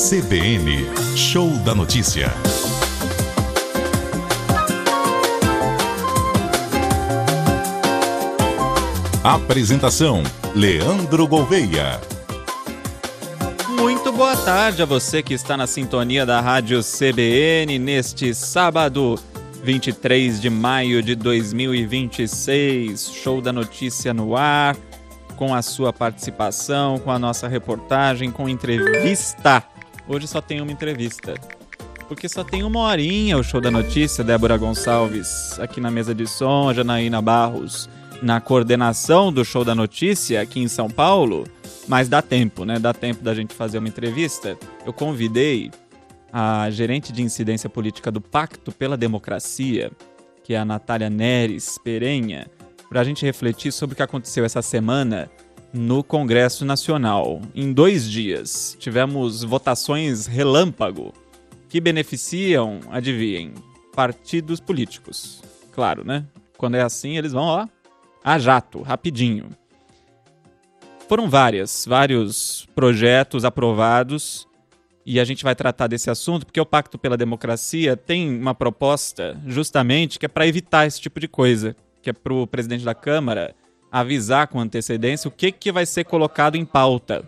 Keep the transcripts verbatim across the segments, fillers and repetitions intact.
C B N, Show da Notícia. Apresentação, Leandro Gouveia. Muito boa tarde a você que está na sintonia da Rádio C B N neste sábado, vinte e três de maio de dois mil e vinte e seis. Show da Notícia no ar, com a sua participação, com a nossa reportagem, com entrevista. Hoje só tem uma entrevista, porque só tem uma horinha o Show da Notícia. Débora Gonçalves aqui na mesa de som, a Janaína Barros na coordenação do Show da Notícia aqui em São Paulo. Mas dá tempo, né? Dá tempo da gente fazer uma entrevista. Eu convidei a gerente de incidência política do Pacto pela Democracia, que é a Natália Neres Perenha, para a gente refletir sobre o que aconteceu essa semana no Congresso Nacional. Em dois dias, tivemos votações relâmpago que beneficiam, adivinhem, partidos políticos. Claro, né? Quando é assim, eles vão, ó, a jato, rapidinho. Foram várias, vários projetos aprovados e a gente vai tratar desse assunto porque o Pacto pela Democracia tem uma proposta justamente que é para evitar esse tipo de coisa, que é para o presidente da Câmara avisar com antecedência o que, que vai ser colocado em pauta.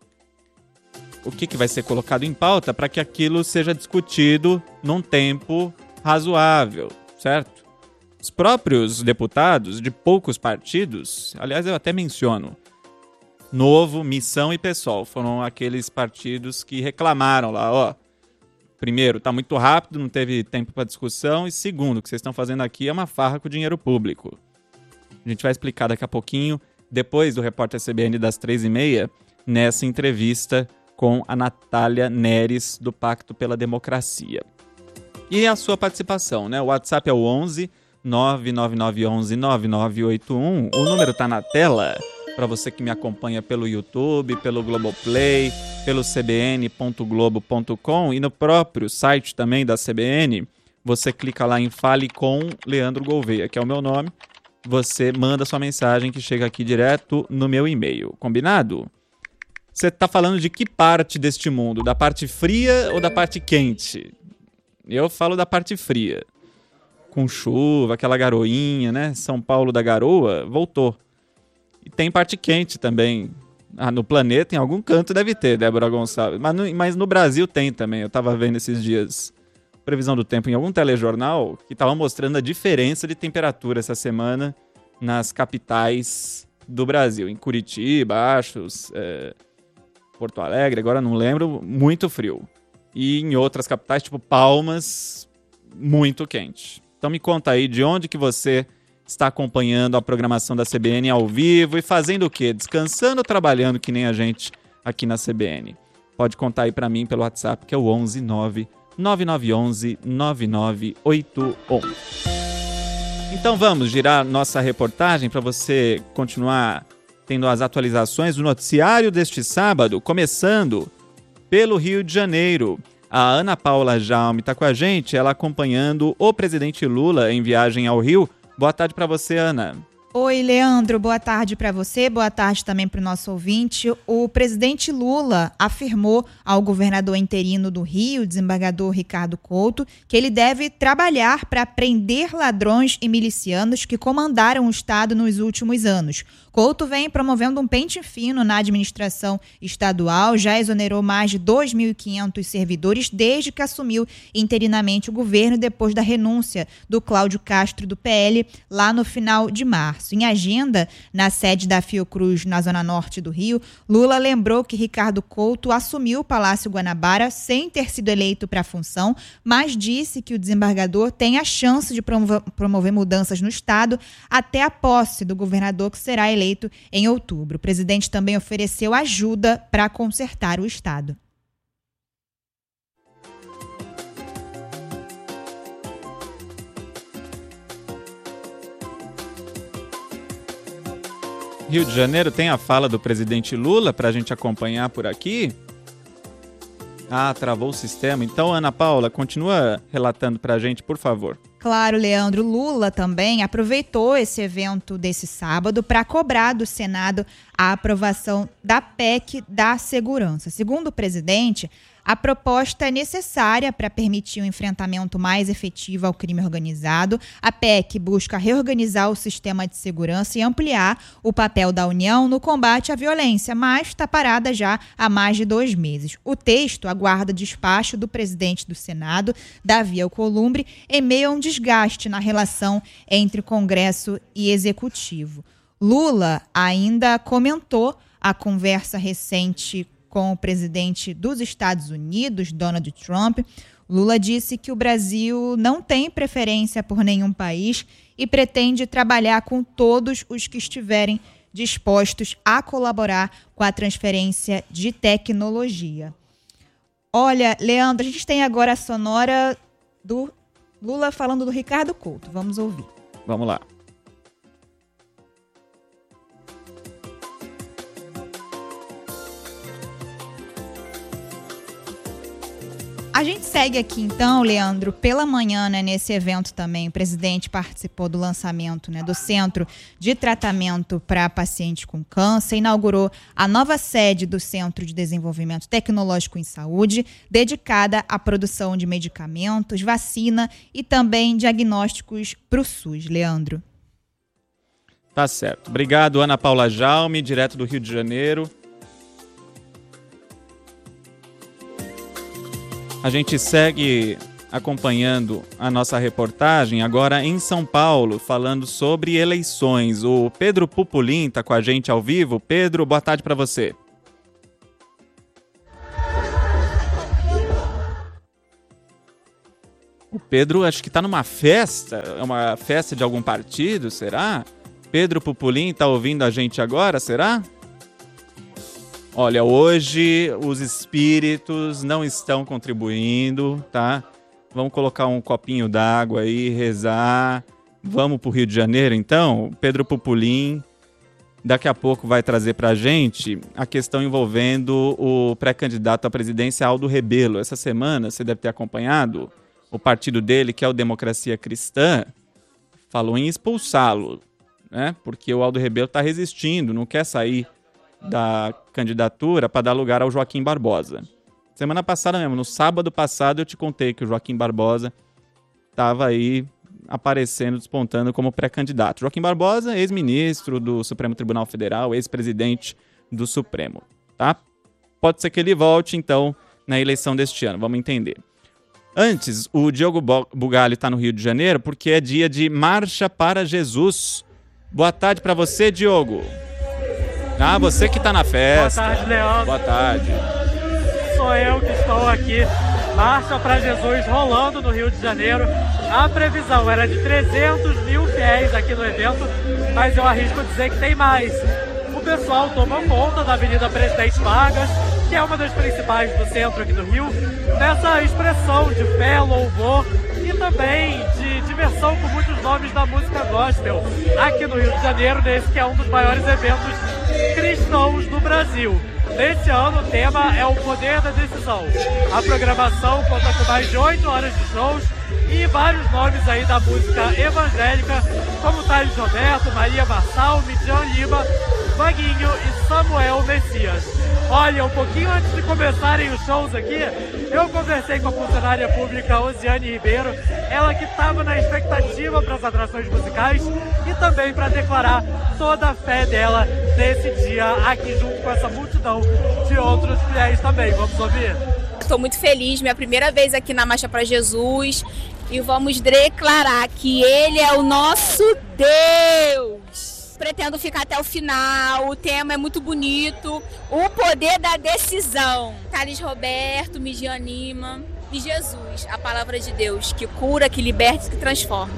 O que, que vai ser colocado em pauta para que aquilo seja discutido num tempo razoável, certo? Os próprios deputados de poucos partidos, aliás, eu até menciono, Novo, Missão e PSOL, foram aqueles partidos que reclamaram lá, ó, primeiro, tá muito rápido, não teve tempo para discussão, e segundo, o que vocês estão fazendo aqui é uma farra com dinheiro público. A gente vai explicar daqui a pouquinho, depois do Repórter C B N das três e meia, nessa entrevista com a Natália Neres, do Pacto pela Democracia. E a sua participação, né? O WhatsApp é o onze nove nove nove onze nove nove oito um, o número tá na tela, para você que me acompanha pelo YouTube, pelo Globoplay, pelo c b n ponto globo ponto com e no próprio site também da C B N, você clica lá em Fale com Leandro Gouveia, que é o meu nome, você manda sua mensagem que chega aqui direto no meu e-mail, combinado? Você tá falando de que parte deste mundo? Da parte fria ou da parte quente? Eu falo da parte fria. Com chuva, aquela garoinha, né? São Paulo da garoa, voltou. E tem parte quente também. Ah, no planeta, em algum canto deve ter, Débora Gonçalves. Mas no, mas no Brasil tem também. Eu estava vendo esses dias previsão do tempo em algum telejornal que estava mostrando a diferença de temperatura essa semana nas capitais do Brasil. Em Curitiba, acho, é, Porto Alegre, agora não lembro, muito frio. E em outras capitais, tipo Palmas, muito quente. Então me conta aí de onde que você está acompanhando a programação da C B N ao vivo e fazendo o quê? Descansando ou trabalhando que nem a gente aqui na C B N? Pode contar aí para mim pelo WhatsApp, que é o onze nove nove nove onze nove nove oito um. Então vamos girar nossa reportagem para você continuar tendo as atualizações do noticiário deste sábado, começando pelo Rio de Janeiro. A Ana Paula Jaume está com a gente, ela acompanhando o presidente Lula em viagem ao Rio. Boa tarde para você, Ana. Oi, Leandro. Boa tarde para você, boa tarde também para o nosso ouvinte. O presidente Lula afirmou ao governador interino do Rio, desembargador Ricardo Couto, que ele deve trabalhar para prender ladrões e milicianos que comandaram o Estado nos últimos anos. Couto vem promovendo um pente fino na administração estadual, já exonerou mais de dois mil e quinhentos servidores desde que assumiu interinamente o governo depois da renúncia do Cláudio Castro do P L lá no final de março. Em agenda, na sede da Fiocruz, na zona norte do Rio, Lula lembrou que Ricardo Couto assumiu o Palácio Guanabara sem ter sido eleito para a função, mas disse que o desembargador tem a chance de promover mudanças no Estado até a posse do governador que será eleito em outubro. O presidente também ofereceu ajuda para consertar o Estado. Rio de Janeiro tem a fala do presidente Lula para a gente acompanhar por aqui. Ah, travou o sistema. Então, Ana Paula, continua relatando para a gente, por favor. Claro, Leandro. Lula também aproveitou esse evento desse sábado para cobrar do Senado a aprovação da P E C da segurança. Segundo o presidente, A proposta é necessária para permitir um enfrentamento mais efetivo ao crime organizado. A P E C busca reorganizar o sistema de segurança e ampliar o papel da União no combate à violência, mas está parada já há mais de dois meses. O texto aguarda despacho do presidente do Senado, Davi Alcolumbre, em meio a um desgaste na relação entre Congresso e Executivo. Lula ainda comentou a conversa recente com o presidente dos Estados Unidos, Donald Trump. Lula disse que o Brasil não tem preferência por nenhum país e pretende trabalhar com todos os que estiverem dispostos a colaborar com a transferência de tecnologia. Olha, Leandro, a gente tem agora a sonora do Lula falando do Ricardo Couto. Vamos ouvir. Vamos lá. A gente segue aqui então, Leandro, pela manhã, né, nesse evento também, o presidente participou do lançamento, né, do Centro de Tratamento para Pacientes com Câncer, inaugurou a nova sede do Centro de Desenvolvimento Tecnológico em Saúde, dedicada à produção de medicamentos, vacina e também diagnósticos para o SUS. Leandro. Tá certo. Obrigado, Ana Paula Jaume, direto do Rio de Janeiro. A gente segue acompanhando a nossa reportagem agora em São Paulo, falando sobre eleições. O Pedro Pupolin está com a gente ao vivo. Pedro, boa tarde para você. O Pedro acho que está numa festa, é uma festa de algum partido, será? Pedro Pupolin está ouvindo a gente agora, será? Olha, hoje os espíritos não estão contribuindo, tá? Vamos colocar um copinho d'água aí, rezar. Vamos pro Rio de Janeiro, então? Pedro Pupolin daqui a pouco vai trazer pra gente a questão envolvendo o pré-candidato à presidência Aldo Rebelo. Essa semana, você deve ter acompanhado, o partido dele, que é o Democracia Cristã, falou em expulsá-lo, né? Porque o Aldo Rebelo está resistindo, não quer sair da candidatura para dar lugar ao Joaquim Barbosa. Semana passada mesmo, no sábado passado, eu te contei que o Joaquim Barbosa estava aí aparecendo, despontando como pré-candidato. Joaquim Barbosa, ex-ministro do Supremo Tribunal Federal, ex-presidente do Supremo, tá? Pode ser que ele volte, então, na eleição deste ano, vamos entender. Antes, o Diogo Bugalho está no Rio de Janeiro porque é dia de Marcha para Jesus. Boa tarde para você, Diogo. Ah, você que está na festa. Boa tarde, Leandro. Boa tarde. Sou eu que estou aqui. Marcha para Jesus rolando no Rio de Janeiro. A previsão era de trezentos mil fiéis aqui no evento, mas eu arrisco dizer que tem mais. O pessoal tomou conta da Avenida Presidente Vargas, que é uma das principais do centro aqui do Rio, nessa expressão de fé, louvor e também de diversão com muitos nomes da música gospel aqui no Rio de Janeiro, nesse que é um dos maiores eventos cristãos do Brasil. Neste ano, o tema é o poder da decisão. A programação conta com mais de oito horas de shows e vários nomes aí da música evangélica, como Thales Roberto, Maria Marçal, Midian Lima, Vaguinho e Samuel Messias. Olha, um pouquinho antes de começarem os shows aqui, eu conversei com a funcionária pública Osiane Ribeiro, ela que estava na expectativa para as atrações musicais e também para declarar toda a fé dela nesse dia aqui junto com essa multidão de outros fiéis também. Vamos ouvir? Estou muito feliz, minha primeira vez aqui na Marcha para Jesus, e vamos declarar que Ele é o nosso Deus. Pretendo ficar até o final, o tema é muito bonito, o poder da decisão. Thales Roberto, Midian Lima e Jesus, a palavra de Deus, que cura, que liberta e que transforma.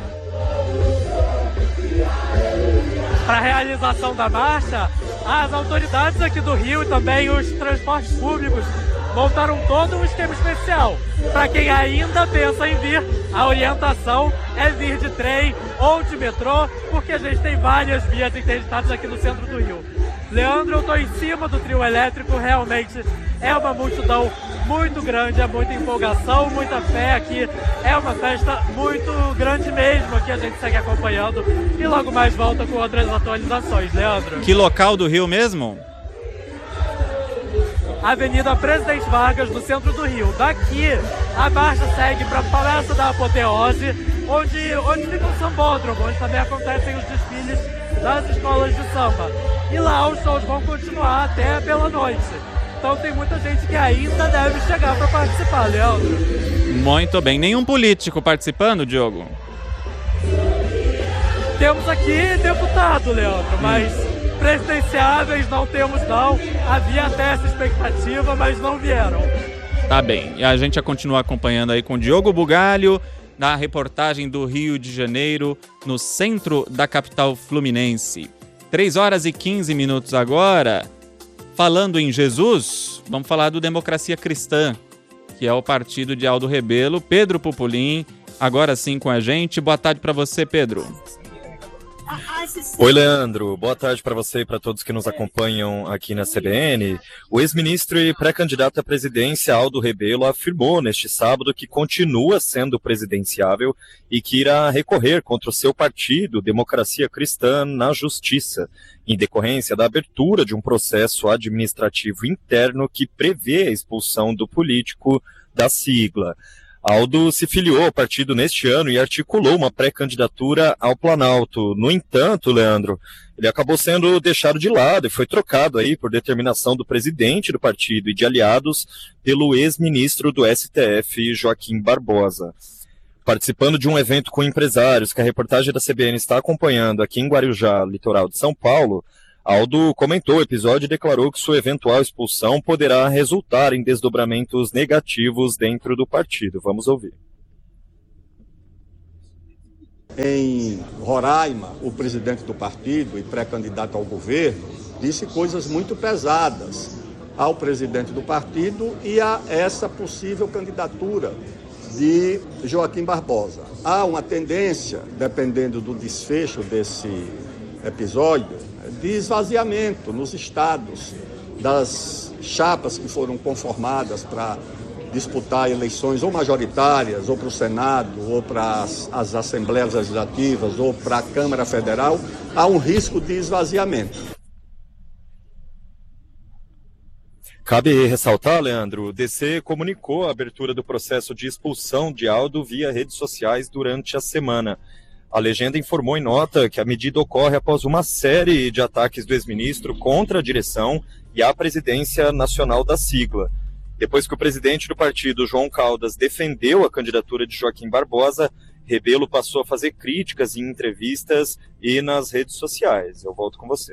Para a realização da marcha, as autoridades aqui do Rio e também os transportes públicos montaram todo um esquema especial. Para quem ainda pensa em vir, a orientação é vir de trem ou de metrô, porque a gente tem várias vias interditadas aqui no centro do Rio. Leandro, eu estou em cima do trio elétrico, realmente é uma multidão muito grande, é muita empolgação, muita fé aqui. É uma festa muito grande mesmo, que a gente segue acompanhando e logo mais volta com outras atualizações. Leandro. Que local do Rio mesmo? Avenida Presidente Vargas, no centro do Rio. Daqui, a marcha segue para a Praça da Apoteose, onde, onde fica o sambódromo, onde também acontecem os desfiles das escolas de samba. E lá os shows vão continuar até pela noite. Então tem muita gente que ainda deve chegar para participar, Leandro. Muito bem. Nenhum político participando, Diogo? Temos aqui deputado, Leandro, mas presidenciáveis não temos não. Havia até essa expectativa, mas não vieram. Tá bem. E a gente já continua acompanhando aí com o Diogo Bugalho, na reportagem do Rio de Janeiro, no centro da capital fluminense. três horas e quinze minutos agora. Falando em Jesus, vamos falar do Democracia Cristã, que é o partido de Aldo Rebelo. Pedro Pupolin, agora sim com a gente. Boa tarde para você, Pedro. Oi, Leandro. Boa tarde para você e para todos que nos acompanham aqui na C B N. O ex-ministro e pré-candidato à presidência Aldo Rebelo afirmou neste sábado que continua sendo presidenciável e que irá recorrer contra o seu partido, Democracia Cristã, na Justiça, em decorrência da abertura de um processo administrativo interno que prevê a expulsão do político da sigla. Aldo se filiou ao partido neste ano e articulou uma pré-candidatura ao Planalto. No entanto, Leandro, ele acabou sendo deixado de lado e foi trocado aí por determinação do presidente do partido e de aliados pelo ex-ministro do S T F, Joaquim Barbosa. Participando de um evento com empresários que a reportagem da C B N está acompanhando aqui em Guarujá, litoral de São Paulo, Aldo comentou o episódio e declarou que sua eventual expulsão poderá resultar em desdobramentos negativos dentro do partido. Vamos ouvir. Em Roraima, o presidente do partido e pré-candidato ao governo disse coisas muito pesadas ao presidente do partido e a essa possível candidatura de Joaquim Barbosa. Há uma tendência, dependendo do desfecho desse episódio, de esvaziamento nos estados das chapas que foram conformadas para disputar eleições ou majoritárias, ou para o Senado, ou para as, as Assembleias Legislativas, ou para a Câmara Federal. Há um risco de esvaziamento. Cabe ressaltar, Leandro, o D C comunicou a abertura do processo de expulsão de Aldo via redes sociais durante a semana. A legenda informou em nota que a medida ocorre após uma série de ataques do ex-ministro contra a direção e a presidência nacional da sigla. Depois que o presidente do partido, João Caldas, defendeu a candidatura de Joaquim Barbosa, Rebelo passou a fazer críticas em entrevistas e nas redes sociais. Eu volto com você.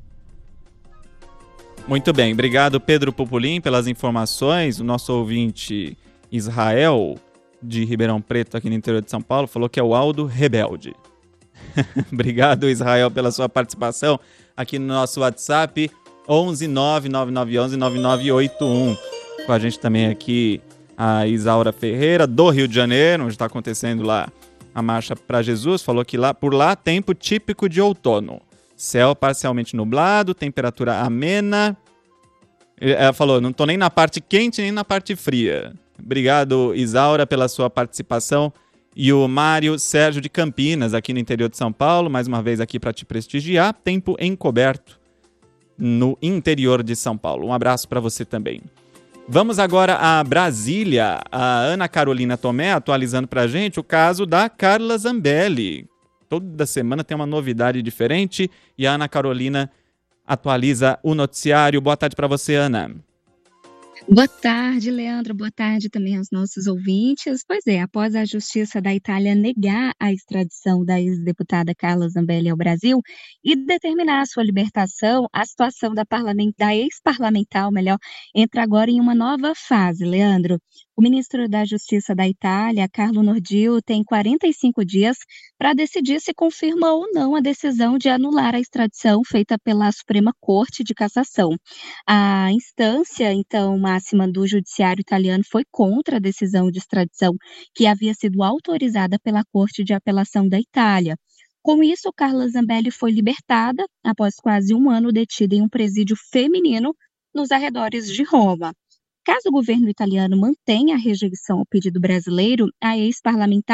Muito bem, obrigado Pedro Pupolin pelas informações. O nosso ouvinte Israel, de Ribeirão Preto, aqui no interior de São Paulo, falou que é o Aldo Rebelde. Obrigado, Israel, pela sua participação aqui no nosso WhatsApp, onze nove nove nove um um nove nove oito um. Com a gente também aqui a Isaura Ferreira, do Rio de Janeiro, onde está acontecendo lá a Marcha para Jesus, falou que lá, por lá, tempo típico de outono. Céu parcialmente nublado, temperatura amena. Ela falou, não estou nem na parte quente, nem na parte fria. Obrigado, Isaura, pela sua participação. E o Mário Sérgio de Campinas, aqui no interior de São Paulo, mais uma vez aqui para te prestigiar. Tempo encoberto no interior de São Paulo. Um abraço para você também. Vamos agora a Brasília. A Ana Carolina Tomé atualizando para a gente o caso da Carla Zambelli. Toda semana tem uma novidade diferente e a Ana Carolina atualiza o noticiário. Boa tarde para você, Ana. Boa tarde, Leandro. Boa tarde também aos nossos ouvintes. Pois é, após a Justiça da Itália negar a extradição da ex-deputada Carla Zambelli ao Brasil e determinar a sua libertação, a situação da, parlament... da ex-parlamentar, ou melhor, entra agora em uma nova fase, Leandro. O ministro da Justiça da Itália, Carlo Nordio, tem quarenta e cinco dias para decidir se confirma ou não a decisão de anular a extradição feita pela Suprema Corte de Cassação. A instância, então, máxima do judiciário italiano foi contra a decisão de extradição que havia sido autorizada pela Corte de Apelação da Itália. Com isso, Carla Zambelli foi libertada após quase um ano detida em um presídio feminino nos arredores de Roma. Caso o governo italiano mantenha a rejeição ao pedido brasileiro, a ex-parlamentar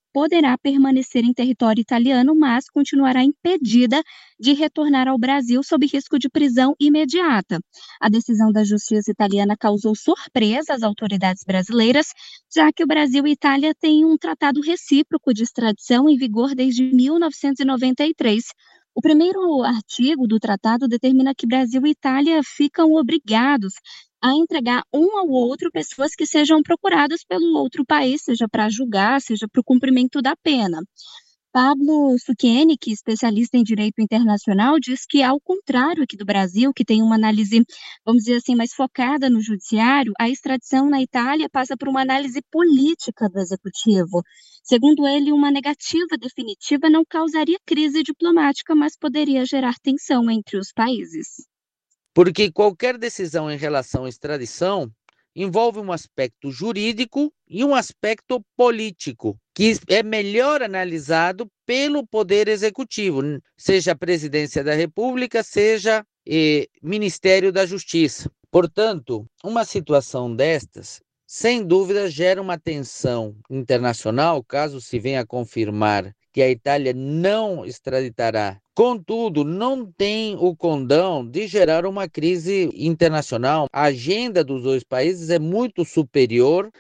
poderá permanecer em território italiano, mas continuará impedida de retornar ao Brasil sob risco de prisão imediata. A decisão da Justiça italiana causou surpresa às autoridades brasileiras, já que o Brasil e Itália têm um tratado recíproco de extradição em vigor desde mil novecentos e noventa e três. O primeiro artigo do tratado determina que Brasil e Itália ficam obrigados a entregar um ao outro pessoas que sejam procuradas pelo outro país, seja para julgar, seja para o cumprimento da pena. Pablo Succhieni, que é especialista em direito internacional, diz que, ao contrário aqui do Brasil, que tem uma análise, vamos dizer assim, mais focada no judiciário, a extradição na Itália passa por uma análise política do executivo. Segundo ele, uma negativa definitiva não causaria crise diplomática, mas poderia gerar tensão entre os países. Porque qualquer decisão em relação à extradição envolve um aspecto jurídico e um aspecto político, que é melhor analisado pelo Poder Executivo, seja a Presidência da República, seja eh, Ministério da Justiça. Portanto, uma situação destas, sem dúvida, gera uma tensão internacional, caso se venha a confirmar que a Itália não extraditará. Contudo, não tem o condão de gerar uma crise internacional. A agenda dos dois países é muito superior.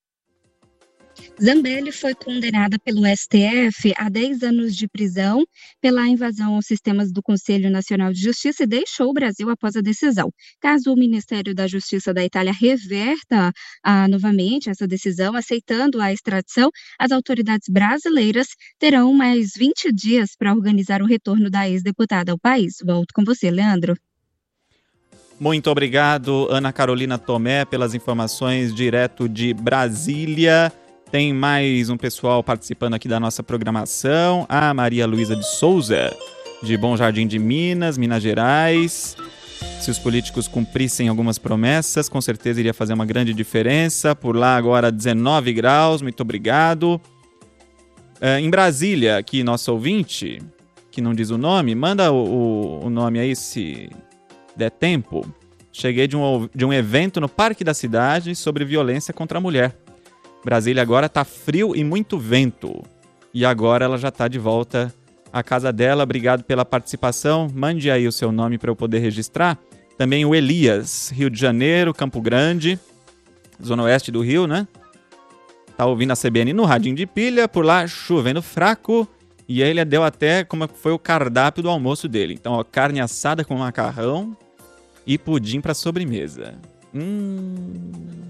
Zambelli foi condenada pelo S T F a dez anos de prisão pela invasão aos sistemas do Conselho Nacional de Justiça e deixou o Brasil após a decisão. Caso o Ministério da Justiça da Itália reverta ah, novamente essa decisão, aceitando a extradição, as autoridades brasileiras terão mais vinte dias para organizar o retorno da ex-deputada ao país. Volto com você, Leandro. Muito obrigado, Ana Carolina Tomé, pelas informações direto de Brasília. Tem mais um pessoal participando aqui da nossa programação. A Maria Luísa de Souza, de Bom Jardim de Minas, Minas Gerais. Se os políticos cumprissem algumas promessas, com certeza iria fazer uma grande diferença. Por lá agora dezenove graus, muito obrigado. É, em Brasília, aqui nosso ouvinte, que não diz o nome, manda o, o, o nome aí se der tempo. Cheguei de um, de um evento no Parque da Cidade sobre violência contra a mulher. Brasília agora tá frio e muito vento. E agora ela já tá de volta à casa dela. Obrigado pela participação. Mande aí o seu nome para eu poder registrar. Também o Elias, Rio de Janeiro, Campo Grande, zona oeste do Rio, né? Tá ouvindo a C B N no radinho de pilha, por lá chovendo fraco. E ele deu até como foi o cardápio do almoço dele. Então, ó, carne assada com macarrão e pudim para sobremesa. Hum...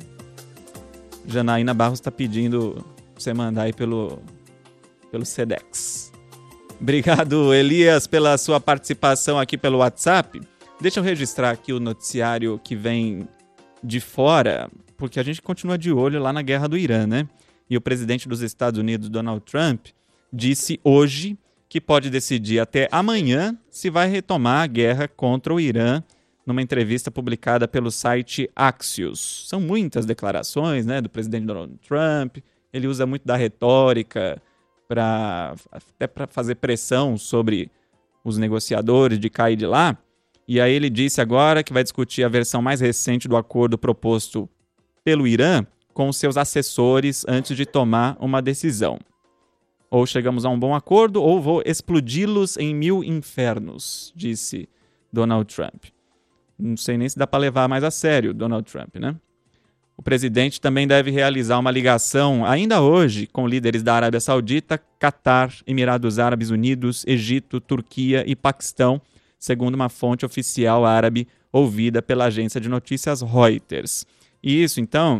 Janaína Barros está pedindo pra você mandar aí pelo, pelo Sedex. Obrigado, Elias, pela sua participação aqui pelo WhatsApp. Deixa eu registrar aqui o noticiário que vem de fora, porque a gente continua de olho lá na guerra do Irã, né? E o presidente dos Estados Unidos, Donald Trump, disse hoje que pode decidir até amanhã se vai retomar a guerra contra o Irã, numa entrevista publicada pelo site Axios. São muitas declarações, né, do presidente Donald Trump. Ele usa muito da retórica para até para fazer pressão sobre os negociadores de cá e de lá. E aí ele disse agora que vai discutir a versão mais recente do acordo proposto pelo Irã com os seus assessores antes de tomar uma decisão. Ou chegamos a um bom acordo ou vou explodi-los em mil infernos, disse Donald Trump. Não sei nem se dá para levar mais a sério Donald Trump, né? O presidente também deve realizar uma ligação ainda hoje com líderes da Arábia Saudita, Catar, Emirados Árabes Unidos, Egito, Turquia e Paquistão, segundo uma fonte oficial árabe ouvida pela agência de notícias Reuters. E isso, então,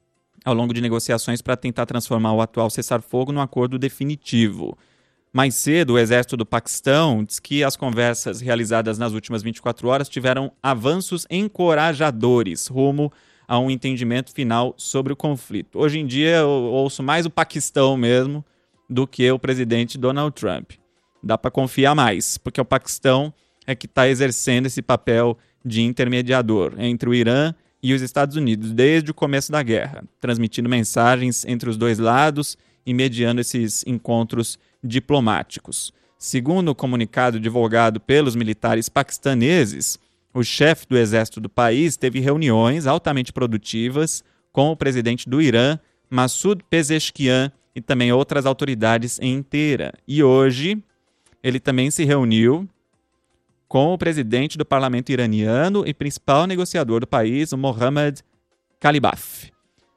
ao longo de negociações para tentar transformar o atual cessar-fogo num acordo definitivo. Mais cedo, o exército do Paquistão diz que as conversas realizadas nas últimas vinte e quatro horas tiveram avanços encorajadores rumo a um entendimento final sobre o conflito. Hoje em dia, eu ouço mais o Paquistão mesmo do que o presidente Donald Trump. Dá para confiar mais, porque o Paquistão é que está exercendo esse papel de intermediador entre o Irã e os Estados Unidos desde o começo da guerra, transmitindo mensagens entre os dois lados e mediando esses encontros diplomáticos. Segundo o comunicado divulgado pelos militares paquistaneses, o chefe do exército do país teve reuniões altamente produtivas com o presidente do Irã, Massoud Pezeshkian, e também outras autoridades em Teherã. E hoje ele também se reuniu com o presidente do parlamento iraniano e principal negociador do país, o Mohammad Khalibaf.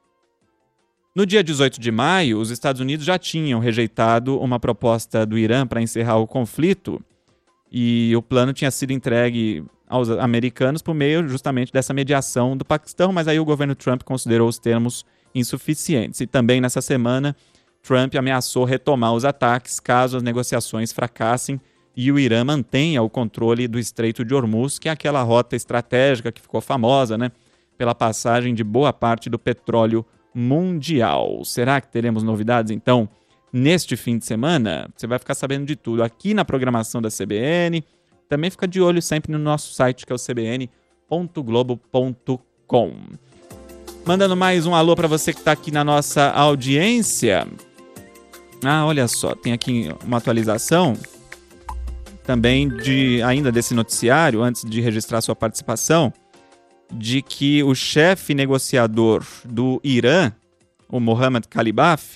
No dia dezoito de maio, os Estados Unidos já tinham rejeitado uma proposta do Irã para encerrar o conflito e o plano tinha sido entregue aos americanos por meio justamente dessa mediação do Paquistão, mas aí o governo Trump considerou os termos insuficientes. E também nessa semana, Trump ameaçou retomar os ataques caso as negociações fracassem e o Irã mantenha o controle do Estreito de Hormuz, que é aquela rota estratégica que ficou famosa, né, pela passagem de boa parte do petróleo mundial. Será que teremos novidades, então, neste fim de semana? Você vai ficar sabendo de tudo aqui na programação da C B N. Também fica de olho sempre no nosso site, que é o c b n ponto globo ponto com. Mandando mais um alô para você que está aqui na nossa audiência. Ah, olha só, tem aqui uma atualização também de, ainda desse noticiário, antes de registrar sua participação, de que o chefe negociador do Irã, o Mohammad Khalibaf,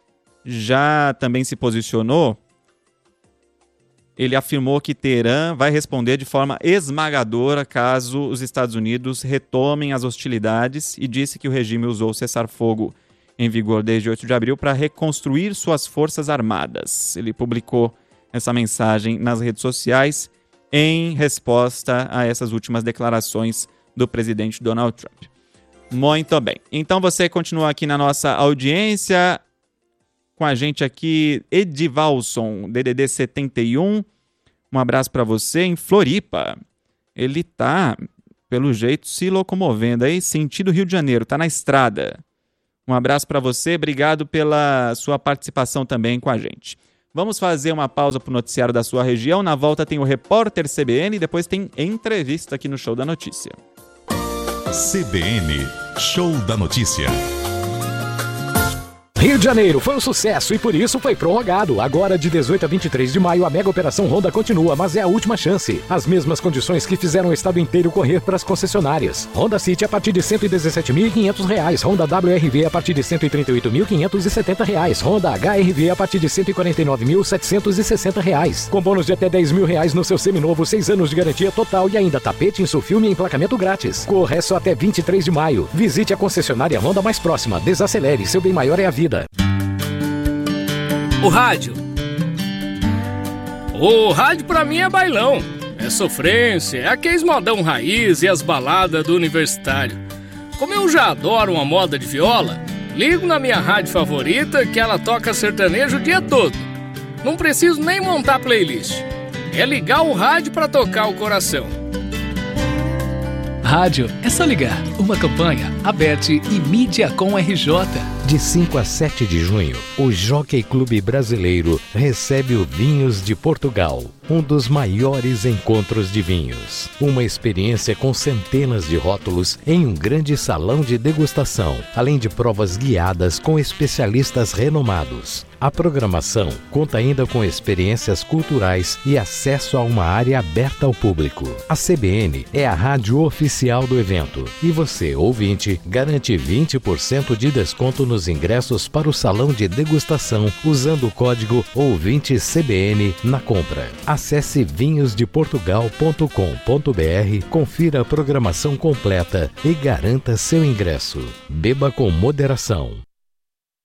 já também se posicionou. Ele afirmou que Teherã vai responder de forma esmagadora caso os Estados Unidos retomem as hostilidades e disse que o regime usou o cessar-fogo em vigor desde oito de abril para reconstruir suas forças armadas. Ele publicou essa mensagem nas redes sociais em resposta a essas últimas declarações do presidente Donald Trump. Muito bem. Então você continua aqui na nossa audiência com a gente aqui, Edivalson, D D D setenta e um. Um abraço para você em Floripa. Ele tá, pelo jeito, se locomovendo aí, sentido Rio de Janeiro, tá na estrada. Um abraço para você, obrigado pela sua participação também com a gente. Vamos fazer uma pausa para o noticiário da sua região. Na volta tem o Repórter C B N e depois tem entrevista aqui no Show da Notícia. C B N, Show da Notícia. Rio de Janeiro foi um sucesso e por isso foi prorrogado. Agora, de dezoito a vinte e três de maio, a mega operação Honda continua, mas é a última chance. As mesmas condições que fizeram o estado inteiro correr para as concessionárias. Honda City a partir de cento e dezessete mil e quinhentos reais. Honda W R V a partir de cento e trinta e oito mil quinhentos e setenta reais. Honda H R V a partir de cento e quarenta e nove mil setecentos e sessenta reais. Com bônus de até dez mil reais no seu seminovo, seis anos de garantia total e ainda tapete, insufilme e emplacamento grátis. Corre só até vinte e três de maio. Visite a concessionária Honda mais próxima. Desacelere, seu bem maior é a vida. O rádio. O rádio pra mim é bailão. É sofrência, é aqueles modão raiz e as baladas do universitário. Como eu já adoro uma moda de viola, ligo na minha rádio favorita que ela toca sertanejo o dia todo. Não preciso nem montar playlist. É ligar o rádio pra tocar o coração. Rádio é só ligar. Uma campanha, Aberte e Mídia com R J. De cinco a sete de junho, o Jockey Clube Brasileiro recebe o Vinhos de Portugal, um dos maiores encontros de vinhos. Uma experiência com centenas de rótulos em um grande salão de degustação, além de provas guiadas com especialistas renomados. A programação conta ainda com experiências culturais e acesso a uma área aberta ao público. A C B N é a rádio oficial do evento e você, ouvinte, garante vinte por cento de desconto nos ingressos para o salão de degustação usando o código ouvinte C B N na compra. Acesse vinhos de portugal ponto com ponto b r, confira a programação completa e garanta seu ingresso. Beba com moderação.